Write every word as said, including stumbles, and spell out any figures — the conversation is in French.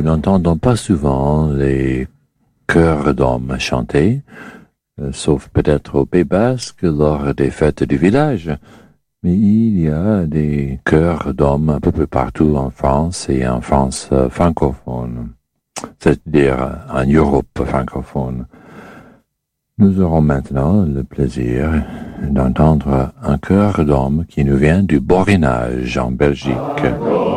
n'entendons pas souvent les chœurs d'hommes chanter, euh, sauf peut-être au Pays Basque lors des fêtes du village. Mais il y a des chœurs d'hommes un peu plus partout en France et en France euh, francophone, c'est-à-dire en Europe francophone. Nous aurons maintenant le plaisir d'entendre un chœur d'hommes qui nous vient du Borinage en Belgique.